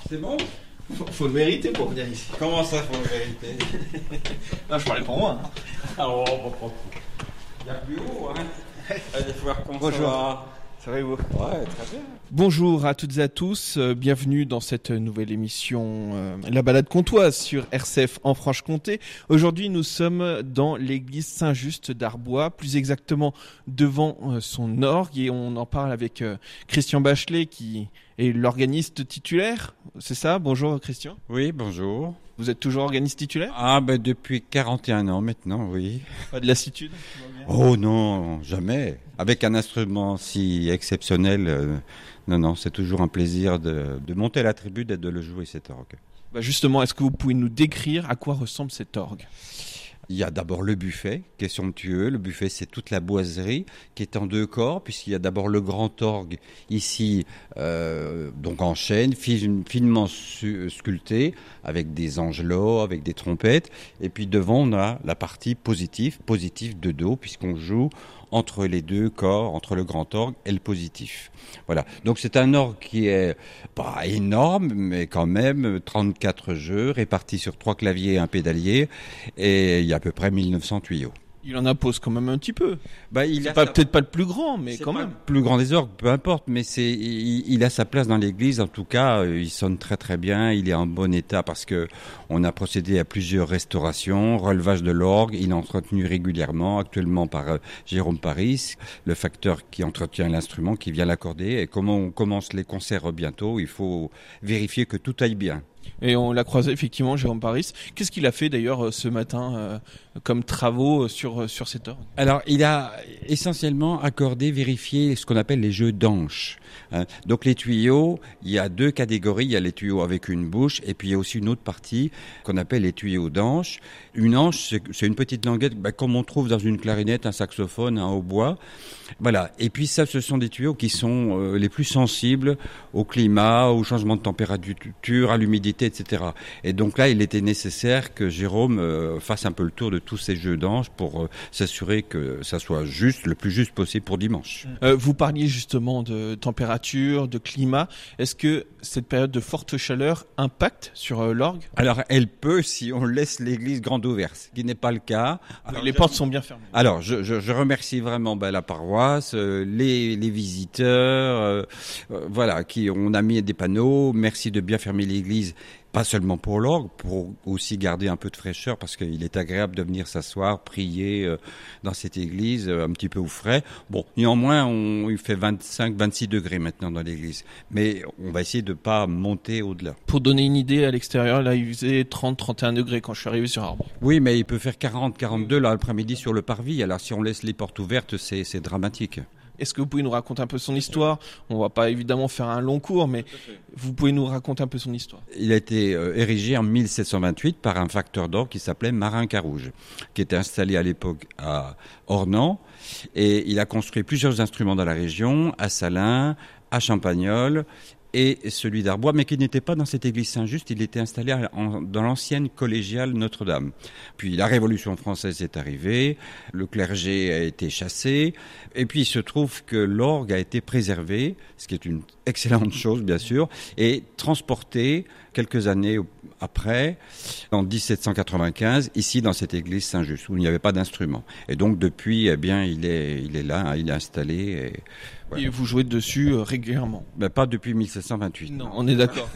C'est bon? Faut le mériter pour venir ici. Comment ça, faut le vérité? Non, je parlais pour moi. Hein. Alors, on va prendre tout. Il y a plus haut, hein? Allez voir comment Bonjour. ça va. Ça va et vous? Ouais, très bien. Bonjour à toutes et à tous, bienvenue dans cette nouvelle émission La Balade Comtoise sur RCF en Franche-Comté. Aujourd'hui nous sommes dans l'église Saint-Just d'Arbois, plus exactement devant son orgue, et on en parle avec Christian Bachelet qui est l'organiste titulaire, c'est ça? Bonjour Christian. Oui, bonjour. Vous êtes toujours organiste titulaire? Ah, ben depuis 41 ans maintenant, oui. Pas de lassitude? Oh non, jamais. Avec un instrument si exceptionnel, non, c'est toujours un plaisir de monter à la tribune et de le jouer, cet orgue. Bah justement, est-ce que vous pouvez nous décrire à quoi ressemble cet orgue? Il y a d'abord le buffet, qui est somptueux. Le buffet, c'est toute la boiserie, qui est en deux corps, puisqu'il y a d'abord le grand orgue, ici, donc en chêne, finement sculpté, avec des angelots, avec des trompettes. Et puis devant, on a la partie positive de dos, puisqu'on joue entre les deux corps, entre le grand orgue et le positif. Voilà. Donc c'est un orgue qui est pas énorme, mais quand même 34 jeux répartis sur 3 claviers et un pédalier, et il y a à peu près 1900 tuyaux. Il en impose quand même un petit peu. Il a Peut-être pas le plus grand, mais quand même. Le plus grand des orgues, peu importe, mais il a sa place dans l'église. En tout cas, il sonne très très bien. Il est en bon état parce que on a procédé à plusieurs restaurations, relevage de l'orgue. Il est entretenu régulièrement, actuellement par Jérôme Paris, le facteur qui entretient l'instrument, qui vient l'accorder. Et comme on commence les concerts bientôt, il faut vérifier que tout aille bien. Et on l'a croisé effectivement, Jérôme Paris. Qu'est-ce qu'il a fait d'ailleurs ce matin comme travaux sur cet orgue? Alors, il a essentiellement accordé, vérifié ce qu'on appelle les jeux d'anches. Donc les tuyaux, il y a 2 catégories. Il y a les tuyaux avec une bouche, et puis il y a aussi une autre partie qu'on appelle les tuyaux d'anches. Une anche, c'est une petite languette, comme on trouve dans une clarinette, un saxophone, un hautbois. Voilà. Et puis ça, ce sont des tuyaux qui sont les plus sensibles au climat, au changement de température, à l'humidité, etc. Et donc là, il était nécessaire que Jérôme fasse un peu le tour de tous ces jeux d'anges pour s'assurer que ça soit juste, le plus juste possible pour dimanche. Vous parliez justement de température, de climat. Est-ce que cette période de forte chaleur impacte sur l'orgue? Alors, elle peut si on laisse l'église grande ouverte, ce qui n'est pas le cas. Alors, les portes sont bien fermées. Alors, je remercie vraiment la paroisse, les visiteurs, voilà, on a mis des panneaux. Merci de bien fermer l'église. Pas seulement pour l'orgue, pour aussi garder un peu de fraîcheur, parce qu'il est agréable de venir s'asseoir, prier dans cette église, un petit peu au frais. Bon, néanmoins, il fait 25-26 degrés maintenant dans l'église. Mais on va essayer de pas monter au-delà. Pour donner une idée, à l'extérieur, là, il faisait 30-31 degrés quand je suis arrivé sur Arbois. Oui, mais il peut faire 40-42 là l'après-midi sur le parvis. Alors si on laisse les portes ouvertes, c'est dramatique. Est-ce que vous pouvez nous raconter un peu son histoire? On va pas évidemment faire un long cours, mais vous pouvez nous raconter un peu son histoire. Il a été érigé en 1728 par un facteur d'orgue qui s'appelait Marin Carouge, qui était installé à l'époque à Ornans. Et il a construit plusieurs instruments dans la région, à Salins, à Champagnole et celui d'Arbois, mais qui n'était pas dans cette église Saint-Just, il était installé dans l'ancienne collégiale Notre-Dame. Puis la Révolution française est arrivée, le clergé a été chassé, et puis il se trouve que l'orgue a été préservé, ce qui est une excellente chose bien sûr, et transporté quelques années après, en 1795, ici dans cette église Saint-Just, où il n'y avait pas d'instrument. Et donc depuis, eh bien, il est là, il est installé. Voilà. Et vous jouez dessus régulièrement? Pas depuis 1728. Non, on est d'accord.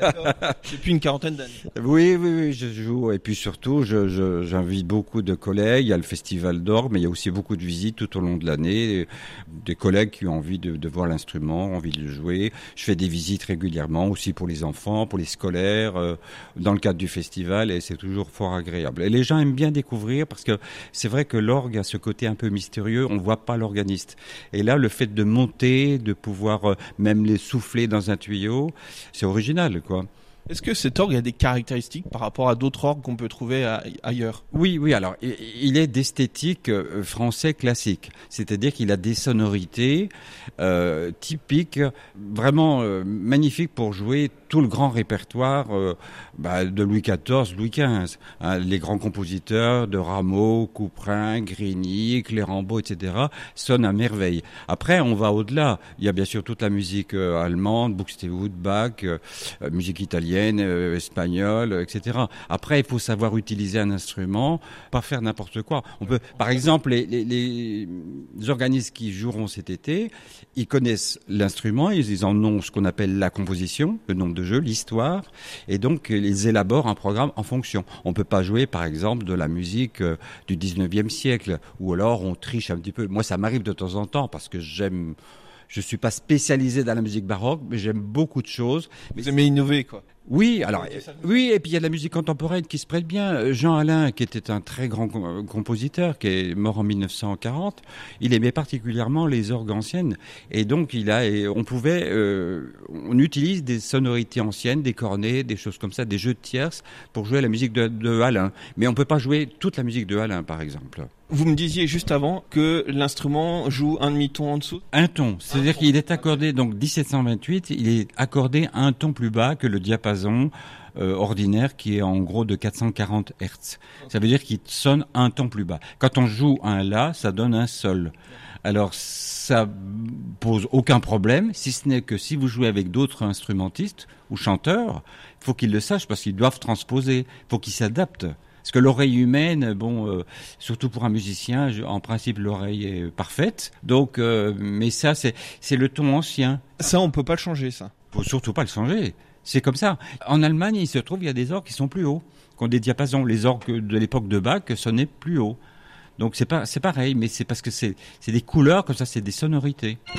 Depuis une quarantaine d'années. Oui, je joue. Et puis surtout, j'invite beaucoup de collègues. Il y a le festival d'orgue, mais il y a aussi beaucoup de visites tout au long de l'année. Des collègues qui ont envie de voir l'instrument, ont envie de le jouer. Je fais des visites régulièrement, aussi pour les enfants, pour les scolaires, dans le cadre du festival, et c'est toujours fort agréable. Et les gens aiment bien découvrir, parce que c'est vrai que l'orgue a ce côté un peu mystérieux, on voit pas l'organiste. Et là, le fait de monter, de pouvoir même les souffler dans un tuyau, c'est original, quoi. Est-ce que cet orgue a des caractéristiques par rapport à d'autres orgues qu'on peut trouver ailleurs? Oui, alors il est d'esthétique français classique, c'est-à-dire qu'il a des sonorités typiques, vraiment magnifiques pour jouer tout le grand répertoire de Louis XIV, Louis XV, hein, les grands compositeurs de Rameau, Couperin, Grigny, Clérambault, etc. sonnent à merveille. Après, on va au-delà. Il y a bien sûr toute la musique allemande, Buxtehude, Bach, musique italienne, espagnole, etc. Après, il faut savoir utiliser un instrument, pas faire n'importe quoi. On peut, par exemple, les organismes qui joueront cet été, ils connaissent l'instrument, ils en ont ce qu'on appelle la composition, le nombre de jeux, l'histoire, et donc ils élaborent un programme en fonction. On peut pas jouer, par exemple, de la musique du 19e siècle, ou alors on triche un petit peu. Moi, ça m'arrive de temps en temps parce que je suis pas spécialisé dans la musique baroque, mais j'aime beaucoup de choses. Vous aimez innover, quoi. Oui, alors oui, et puis il y a de la musique contemporaine qui se prête bien. Jean Alain, qui était un très grand compositeur, qui est mort en 1940, il aimait particulièrement les orgues anciennes, et donc on utilise des sonorités anciennes, des cornets, des choses comme ça, des jeux de tierces pour jouer la musique de Alain. Mais on peut pas jouer toute la musique de Alain, par exemple. Vous me disiez juste avant que l'instrument joue un demi-ton en dessous? Un ton, c'est-à-dire qu'il est accordé, donc 1728, il est accordé un ton plus bas que le diapason ordinaire qui est en gros de 440 Hz. Ça veut dire qu'il sonne un ton plus bas. Quand on joue un La, ça donne un Sol. Alors ça pose aucun problème, si ce n'est que si vous jouez avec d'autres instrumentistes ou chanteurs, il faut qu'ils le sachent parce qu'ils doivent transposer, il faut qu'ils s'adaptent. Parce que l'oreille humaine, surtout pour un musicien, en principe l'oreille est parfaite. Donc, mais ça c'est le ton ancien. Ça on peut pas le changer, ça. Faut surtout pas le changer. C'est comme ça. En Allemagne, il se trouve il y a des orgues qui sont plus hauts, qui ont des diapasons. Les orgues de l'époque de Bach sonnaient plus haut. Donc c'est pareil, mais c'est parce que c'est des couleurs comme ça, c'est des sonorités.